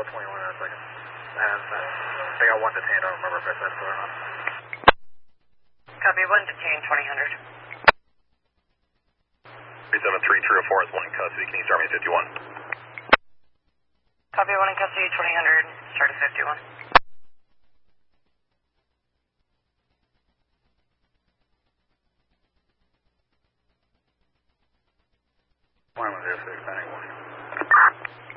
21 in a second. I think I want detained. I don't remember if I said so or not. Copy, 1 detained, 2000. 373-304 is 1 in custody. Can you start me at 51? Copy, 1 in custody, 2000, start at 51. One 06, 91.